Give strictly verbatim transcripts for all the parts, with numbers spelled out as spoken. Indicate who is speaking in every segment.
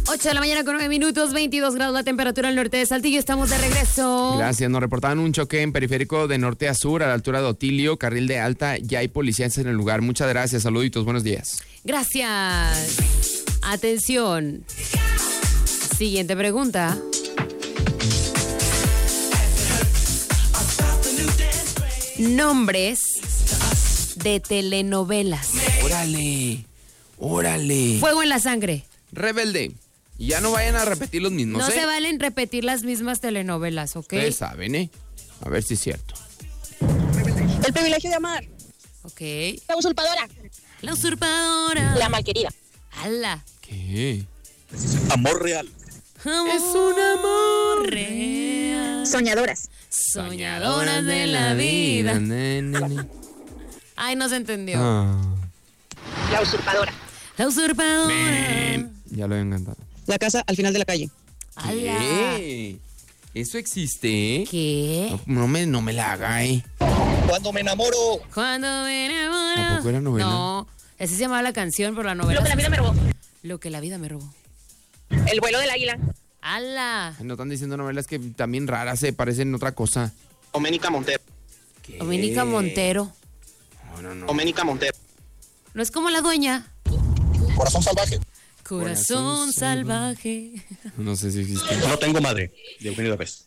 Speaker 1: ocho de la mañana con nueve minutos, veintidós grados la temperatura al norte de Saltillo. Estamos de regreso.
Speaker 2: Gracias. Nos reportaban un choque en periférico de norte a sur a la altura de Otilio, carril de alta. Ya hay policías en el lugar. Muchas gracias. Saluditos. Buenos días.
Speaker 1: Gracias. Atención. Siguiente pregunta. Nombres de telenovelas.
Speaker 2: Órale. Órale.
Speaker 1: Fuego en la sangre.
Speaker 2: Rebelde. Y ya no vayan a repetir los mismos,
Speaker 1: No
Speaker 2: ¿eh?
Speaker 1: se valen repetir las mismas telenovelas, ¿ok?
Speaker 2: Ustedes saben, ¿eh? A ver si es cierto.
Speaker 3: El privilegio de amar.
Speaker 1: Ok.
Speaker 3: La usurpadora.
Speaker 1: La usurpadora.
Speaker 3: La malquerida.
Speaker 1: ¡Hala!
Speaker 2: ¿Qué?
Speaker 4: Amor real.
Speaker 1: Amor
Speaker 2: Es un amor
Speaker 1: real.
Speaker 3: Soñadoras.
Speaker 1: Soñadoras de la vida.
Speaker 2: Ne, ne, ne.
Speaker 1: Ay, no se entendió.
Speaker 2: Ah.
Speaker 3: La usurpadora.
Speaker 1: La usurpadora.
Speaker 2: Ya lo había encantado.
Speaker 3: La casa al final de la calle.
Speaker 1: ¡Hala!
Speaker 2: ¿Qué? ¿Eso existe, eh?
Speaker 1: ¿Qué?
Speaker 2: No, no me, no me la haga, eh.
Speaker 4: Cuando me enamoro.
Speaker 1: Cuando me enamoro.
Speaker 2: ¿Tampoco era novela?
Speaker 1: No, esa se llamaba la canción, pero la novela.
Speaker 3: Lo que la vida me robó.
Speaker 1: Lo que la vida me robó.
Speaker 3: El vuelo del águila.
Speaker 1: ¡Hala!
Speaker 2: No están diciendo novelas que también raras se parecen otra cosa.
Speaker 4: Doménica Montero.
Speaker 2: ¿Qué?
Speaker 1: Doménica Montero.
Speaker 2: No, no, no.
Speaker 4: Doménica Montero.
Speaker 1: No es como la dueña.
Speaker 4: Corazón salvaje.
Speaker 1: Corazón
Speaker 2: Corazón
Speaker 1: salvaje.
Speaker 2: No sé si existe.
Speaker 4: No tengo madre. De Eugenio Derbez.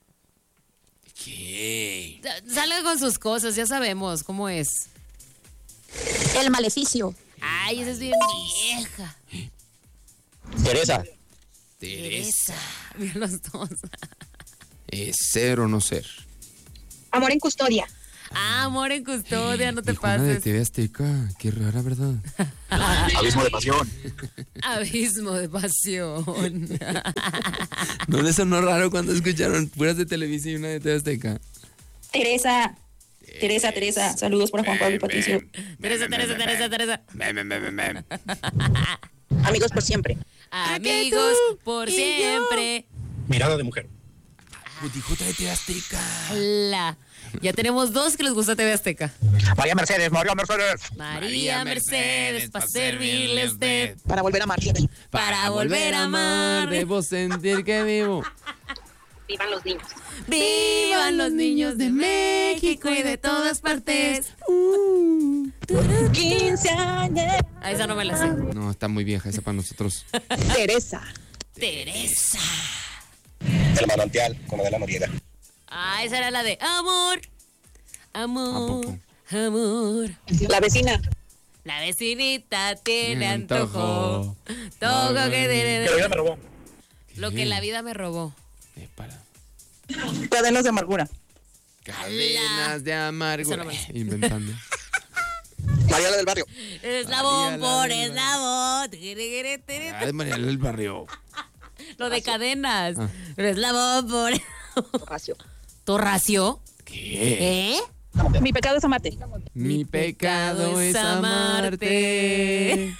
Speaker 2: ¿Qué?
Speaker 1: Salga con sus cosas, ya sabemos cómo es.
Speaker 3: El maleficio.
Speaker 1: Ay, esa es bien vieja.
Speaker 4: Teresa.
Speaker 1: Teresa. Mira los dos.
Speaker 2: Es ser o no ser.
Speaker 3: Amor en custodia.
Speaker 1: Ah, amor en custodia, no te
Speaker 2: Dijo una de
Speaker 1: pases.
Speaker 2: T V Azteca. Qué rara, ¿verdad?
Speaker 4: Abismo de pasión.
Speaker 1: Abismo de pasión.
Speaker 2: ¿No les sonó raro cuando escucharon puras de Televisa y una de T V Azteca?
Speaker 3: Teresa. Teresa, Teresa. Saludos para Juan Pablo y Patricio.
Speaker 1: Teresa, Teresa, Teresa, Teresa.
Speaker 2: Mem, mem, mem, mem.
Speaker 3: Amigos por siempre.
Speaker 1: Amigos por siempre.
Speaker 4: Mirada de mujer.
Speaker 2: Pues dijo otra de T V Azteca.
Speaker 1: La. Ya tenemos dos que les gusta T V Azteca.
Speaker 4: María Mercedes, María Mercedes.
Speaker 1: María Mercedes, para servirle a usted.
Speaker 3: Para volver a amar.
Speaker 1: Para volver a amar.
Speaker 2: Debo sentir que vivo.
Speaker 3: Vivan los niños.
Speaker 1: Vivan los niños de México y de todas partes.
Speaker 3: quince años.
Speaker 1: A esa no me la sé.
Speaker 2: No, está muy vieja esa para nosotros.
Speaker 3: Teresa.
Speaker 1: Teresa.
Speaker 4: El manantial, con Adela Noriega.
Speaker 1: Ah, esa era la de amor.
Speaker 2: ¿A
Speaker 1: Amor.
Speaker 2: poco?
Speaker 1: Amor.
Speaker 3: La vecina.
Speaker 1: La vecinita tiene
Speaker 2: Me
Speaker 1: antojo.
Speaker 2: antojo.
Speaker 1: Todo que tiene.
Speaker 4: Que la vida me robó.
Speaker 1: Lo que la vida me robó.
Speaker 2: Eh, para.
Speaker 3: Cadenas de amargura.
Speaker 2: Cadenas de amargura.
Speaker 1: Eso no me sé.
Speaker 2: Inventando.
Speaker 4: Mariana del Barrio.
Speaker 1: Eslabón
Speaker 2: María la
Speaker 1: por
Speaker 2: del
Speaker 1: eslabón.
Speaker 2: Ay, María del Barrio.
Speaker 1: Lo de cadenas.
Speaker 2: Ah.
Speaker 1: Eslabón por.
Speaker 3: Torracio.
Speaker 1: ¿Torracio?
Speaker 2: ¿Qué?
Speaker 1: ¿Eh?
Speaker 3: Mi pecado es amarte.
Speaker 2: Mi pecado es amarte.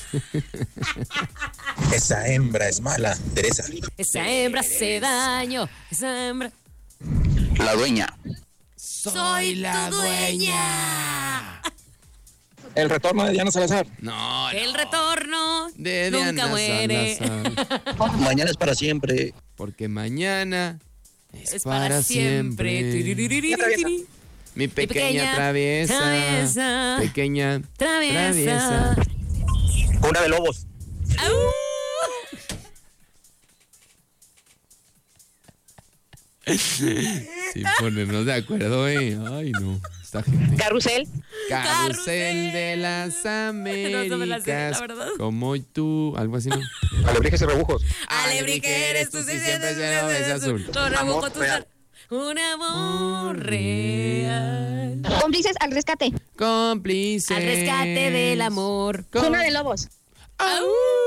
Speaker 4: Esa hembra es mala. Teresa.
Speaker 1: Esa hembra hace daño. Esa hembra.
Speaker 4: La dueña.
Speaker 1: Soy la dueña.
Speaker 4: El retorno de Diana Salazar.
Speaker 2: No, no.
Speaker 1: El retorno
Speaker 2: De
Speaker 1: nunca
Speaker 2: Diana
Speaker 1: muere.
Speaker 2: Salazar.
Speaker 4: Mañana es para siempre.
Speaker 2: Porque mañana es,
Speaker 1: Es
Speaker 2: para, siempre.
Speaker 1: siempre.
Speaker 2: Mi pequeña,
Speaker 1: pequeña
Speaker 2: traviesa,
Speaker 1: traviesa,
Speaker 2: pequeña
Speaker 1: Traviesa.
Speaker 4: Cuna de lobos.
Speaker 1: ¡Au!
Speaker 2: Sin ponernos de acuerdo, eh. Ay, no. Esta gente.
Speaker 3: Carrusel.
Speaker 2: Carrusel de las
Speaker 1: No, no me la sé, la
Speaker 2: Américas.
Speaker 1: verdad.
Speaker 2: Como tú, algo así, ¿no?
Speaker 4: Alebrijes y rebujos.
Speaker 1: Alebrique eres tú, si siempre
Speaker 2: se lo ves azul.
Speaker 1: Con
Speaker 4: Amor
Speaker 1: amor tu
Speaker 4: real.
Speaker 1: un amor real.
Speaker 3: Cómplices al rescate.
Speaker 2: Cómplices.
Speaker 1: Al rescate del amor.
Speaker 2: Com-
Speaker 3: Cuna de lobos.
Speaker 2: ¡Au!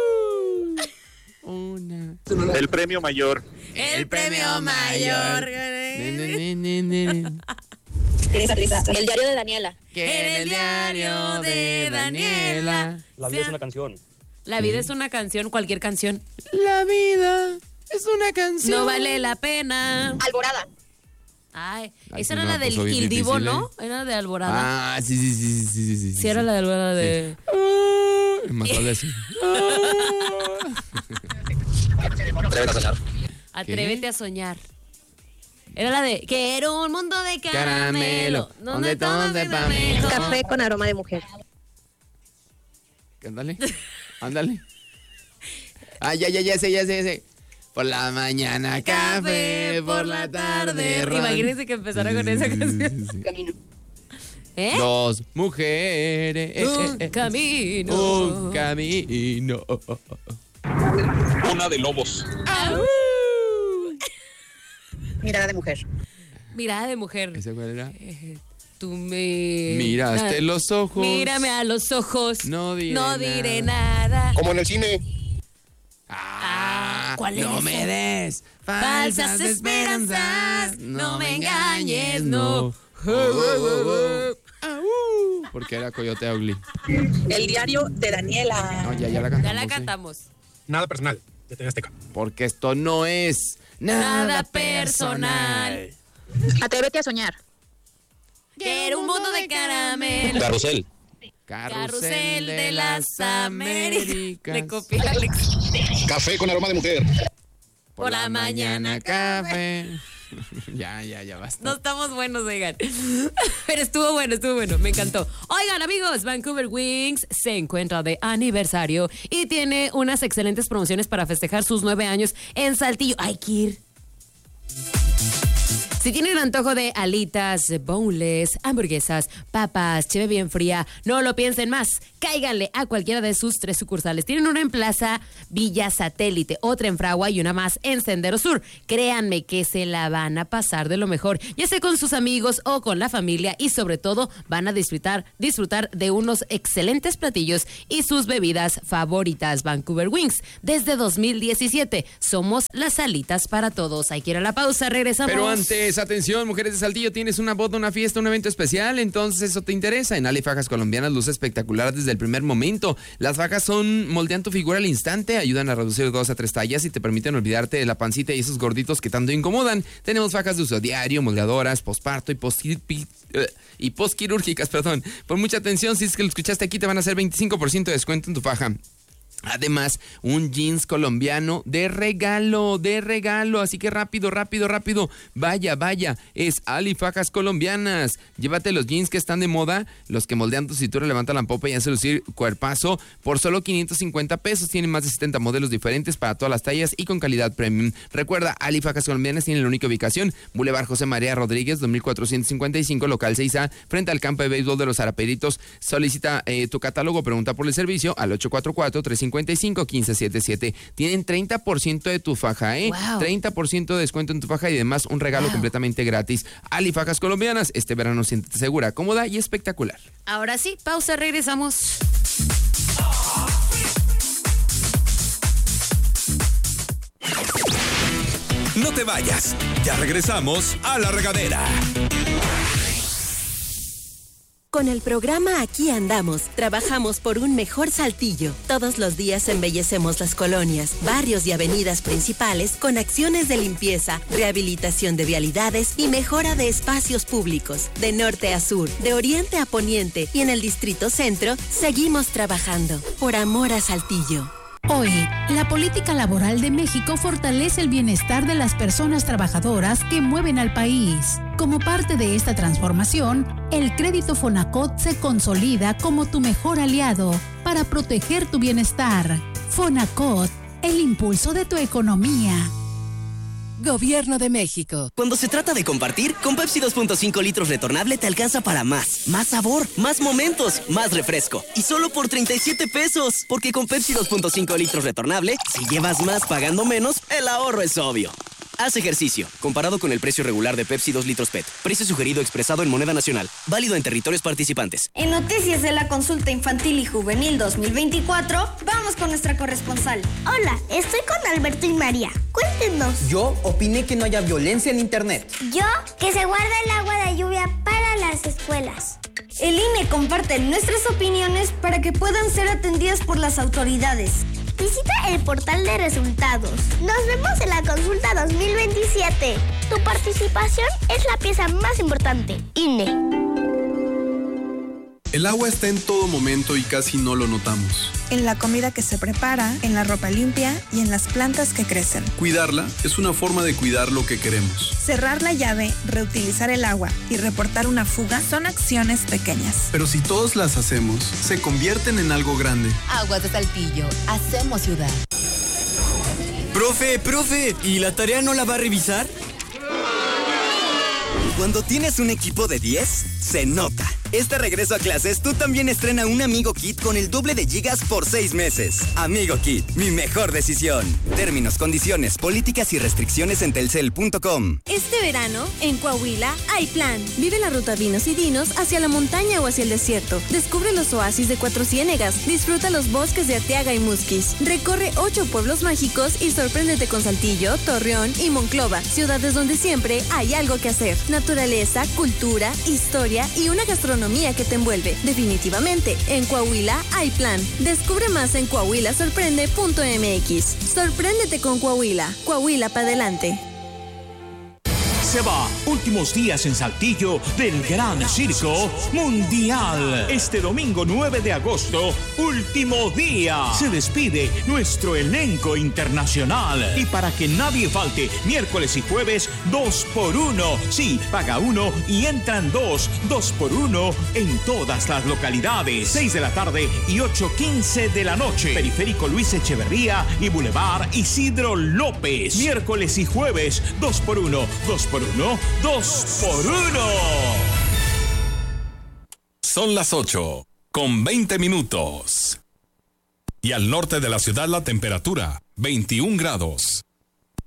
Speaker 2: Una.
Speaker 4: El premio mayor.
Speaker 1: El premio mayor.
Speaker 2: Ne, ne, ne, ne, ne.
Speaker 3: Teresa, Teresa. El diario de Daniela.
Speaker 2: Que en el diario de Daniela.
Speaker 5: La vida es una canción.
Speaker 1: La vida es una canción, cualquier canción.
Speaker 2: La vida es una canción.
Speaker 1: No vale la pena.
Speaker 3: Alborada.
Speaker 1: Ay,
Speaker 2: Ay,
Speaker 1: esa
Speaker 2: sí,
Speaker 1: era
Speaker 2: me
Speaker 1: la
Speaker 2: la
Speaker 1: del
Speaker 2: puso bien
Speaker 1: Il Divo,
Speaker 2: difícil,
Speaker 1: ¿no? Era de Alborada.
Speaker 2: Ah, sí, sí, sí, sí, sí, sí.
Speaker 1: Sí, era la de Alborada de...
Speaker 2: Ah, más vale así. Ah.
Speaker 4: Atrévete a soñar.
Speaker 1: Atrévete a soñar. Era la de quiero un mundo de caramelo,
Speaker 2: Caramelo,
Speaker 1: donde
Speaker 2: donde
Speaker 1: todo
Speaker 2: todo
Speaker 1: sepa
Speaker 2: sepa
Speaker 1: mejor.
Speaker 3: Café con aroma de mujer.
Speaker 2: Ándale, ándale. Ah, ya, ya, ya sé, ya sé, ya sé. Por la mañana café, por la tarde ron.
Speaker 1: Imagínense que empezara con esa canción.
Speaker 3: Camino.
Speaker 1: ¿Eh?
Speaker 2: Dos mujeres. eh,
Speaker 1: Un
Speaker 2: eh, eh,
Speaker 1: camino.
Speaker 2: Un camino.
Speaker 4: Una de lobos.
Speaker 1: Au.
Speaker 3: Mirada de mujer.
Speaker 1: Mirada de mujer.
Speaker 2: ¿Ese cuál era?
Speaker 1: Eh, Tú me...
Speaker 2: Miraste
Speaker 1: Ah,
Speaker 2: los ojos.
Speaker 1: Mírame a los ojos.
Speaker 2: No diré
Speaker 1: No diré nada.
Speaker 4: Como en el cine.
Speaker 2: Ah,
Speaker 1: ¿cuál
Speaker 2: no
Speaker 1: es
Speaker 2: me
Speaker 1: ese?
Speaker 2: des
Speaker 1: Falsas esperanzas, no me engañes, no.
Speaker 2: Oh, oh, oh. Au. Porque era Coyote Ugly.
Speaker 3: El diario de Daniela.
Speaker 2: No, ya, ya la cantamos.
Speaker 1: Ya la
Speaker 2: sí.
Speaker 1: cantamos.
Speaker 4: Nada personal. De T V Azteca.
Speaker 2: Porque esto no es nada,
Speaker 1: Nada
Speaker 2: personal.
Speaker 1: personal.
Speaker 3: Atrévete a soñar.
Speaker 1: Quiero un mundo de caramelo.
Speaker 4: Carrusel.
Speaker 1: Carrusel de las Américas. Le copié a Alex.
Speaker 4: Café con aroma de mujer.
Speaker 1: Por la mañana,
Speaker 2: café. ya, ya, ya basta.
Speaker 1: No estamos buenos, oigan. Pero estuvo bueno, estuvo bueno, me encantó. Oigan, amigos, Vancouver Wings se encuentra de aniversario y tiene unas excelentes promociones para festejar sus nueve años en Saltillo. Hay que ir. Si tienen antojo de alitas, boneless, hamburguesas, papas, cheve bien fría, no lo piensen más. Cáiganle a cualquiera de sus tres sucursales. Tienen una en Plaza Villa Satélite, otra en Fragua y una más en Sendero Sur. Créanme que se la van a pasar de lo mejor, ya sea con sus amigos o con la familia, y sobre todo van a disfrutar, disfrutar de unos excelentes platillos y sus bebidas favoritas. Vancouver Wings, desde dos mil diecisiete, somos las alitas para todos. Hay que ir a la pausa, regresamos.
Speaker 2: Pero antes, atención, mujeres de Saltillo, tienes una boda, una fiesta, un evento especial, entonces eso te interesa. En Ali Fajas Colombianas luce espectacular desde el primer momento. Las fajas son moldean tu figura al instante, ayudan a reducir de dos a tres tallas y te permiten olvidarte de la pancita y esos gorditos que tanto incomodan. Tenemos fajas de uso diario, moldeadoras, posparto y post y postquirúrgicas, perdón. Pon mucha atención, si es que lo escuchaste aquí, te van a hacer veinticinco por ciento de descuento en tu faja. Además, un jeans colombiano de regalo, de regalo. Así que rápido, rápido, rápido. Vaya, vaya. Es Ali Fajas Colombianas. Llévate los jeans que están de moda, los que moldean tu cintura, levantan la popa y hacen lucir cuerpazo por solo quinientos cincuenta pesos. Tienen más de setenta modelos diferentes para todas las tallas y con calidad premium. Recuerda, Ali Fajas Colombianas tiene la única ubicación. Boulevard José María Rodríguez, dos mil cuatrocientos cincuenta y cinco, local seis A, frente al campo de béisbol de los Araperitos. Solicita eh, tu catálogo, pregunta por el servicio al ocho cuatro cuatro, tres cinco cinco, uno cinco siete siete. Tienen treinta por ciento de tu faja, ¿eh?
Speaker 1: Wow.
Speaker 2: treinta por ciento de descuento en tu faja y además un regalo
Speaker 1: Wow.
Speaker 2: completamente gratis. Ali Fajas Colombianas, este verano siéntete segura, cómoda y espectacular.
Speaker 1: Ahora sí, pausa, regresamos.
Speaker 5: No te vayas, ya regresamos a La Regadera.
Speaker 6: Con el programa Aquí Andamos, trabajamos por un mejor Saltillo. Todos los días embellecemos las colonias, barrios y avenidas principales con acciones de limpieza, rehabilitación de vialidades y mejora de espacios públicos. De norte a sur, de oriente a poniente y en el Distrito Centro, seguimos trabajando por amor a Saltillo.
Speaker 7: Hoy, la política laboral de México fortalece el bienestar de las personas trabajadoras que mueven al país. Como parte de esta transformación, el crédito Fonacot se consolida como tu mejor aliado para proteger tu bienestar. Fonacot, el impulso de tu economía.
Speaker 8: Gobierno de México.
Speaker 9: Cuando se trata de compartir, con Pepsi dos punto cinco litros retornable te alcanza para más. Más sabor, más momentos, más refresco. Y solo por treinta y siete pesos. Porque con Pepsi dos punto cinco litros retornable, si llevas más pagando menos, el ahorro es obvio. Haz ejercicio. Comparado con el precio regular de Pepsi dos litros P E T. Precio sugerido expresado en moneda nacional. Válido en territorios participantes.
Speaker 10: En noticias de la consulta infantil y juvenil dos mil veinticuatro, vamos con nuestra corresponsal.
Speaker 11: Hola, estoy con Alberto y María. Cuéntenos.
Speaker 12: Yo opiné que no haya violencia en internet.
Speaker 11: Yo, que se guarda el agua de lluvia para las escuelas.
Speaker 10: El I N E comparte nuestras opiniones para que puedan ser atendidas por las autoridades.
Speaker 11: Visita el portal de resultados. Nos vemos en la consulta dos mil veintisiete. Tu participación es la pieza más importante. I N E.
Speaker 13: El agua está en todo momento y casi no lo notamos.
Speaker 14: En la comida que se prepara, en la ropa limpia y en las plantas que crecen.
Speaker 13: Cuidarla es una forma de cuidar lo que queremos.
Speaker 14: Cerrar la llave, reutilizar el agua y reportar una fuga son acciones pequeñas.
Speaker 13: Pero si todos las hacemos, se convierten en algo grande.
Speaker 15: Aguas de Saltillo, hacemos ciudad.
Speaker 9: Profe, profe, ¿y la tarea no la va a revisar? Cuando tienes un equipo de diez, se nota. Este regreso a clases, tú también estrena un Amigo Kit con el doble de gigas por seis meses. Amigo Kit, mi mejor decisión. Términos, condiciones, políticas y restricciones en telcel punto com.
Speaker 16: Este verano, en Coahuila, hay plan. Vive la ruta Vinos y Dinos hacia la montaña o hacia el desierto. Descubre los oasis de Cuatro Ciénegas. Disfruta los bosques de Arteaga y Musquis. Recorre ocho pueblos mágicos y sorpréndete con Saltillo, Torreón y Monclova. Ciudades donde siempre hay algo que hacer. Naturaleza, cultura, historia y una gastronomía que te envuelve. Definitivamente, en Coahuila hay plan. Descubre más en coahuila sorprende punto m x. Sorpréndete con Coahuila. Coahuila para adelante.
Speaker 17: Se va. Últimos días en Saltillo del Gran Circo Mundial. Este domingo nueve de agosto, último día. Se despide nuestro elenco internacional. Y para que nadie falte, miércoles y jueves, dos por uno. Sí, paga uno y entran dos. Dos por uno en todas las localidades. seis de la tarde y ocho quince de la noche. Periférico Luis Echeverría y Boulevard Isidro López. Miércoles y jueves, dos por uno. Dos por uno, dos por uno.
Speaker 5: Son las ocho con veinte minutos. Y al norte de la ciudad la temperatura, veintiún grados.